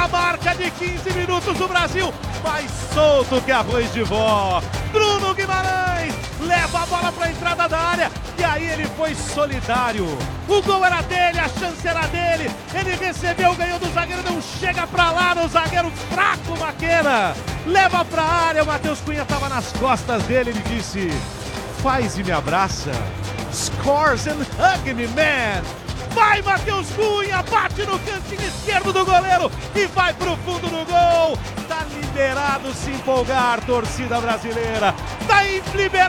Na marca de 15 minutos, o Brasil mais solto que arroz de vó. Bruno Guimarães leva a bola para a entrada da área e aí ele foi solidário. O gol era dele, a chance era dele. Ele recebeu, ganhou do zagueiro, não chega para lá no zagueiro fraco, Maquena. Leva para a área, o Matheus Cunha estava nas costas dele, ele disse: faz e me abraça. Scores and hug me, man. Vai, Matheus Cunha, bate no cantinho esquerdo do goleiro e vai pro fundo do gol. Tá liberado se empolgar, torcida brasileira. Tá liberado.